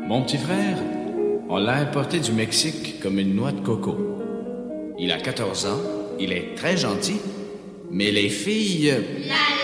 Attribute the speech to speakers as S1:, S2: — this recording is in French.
S1: Mon petit frère, on l'a importé du Mexique comme une noix de coco. Il a 14 ans, il est très gentil, mais les filles...
S2: La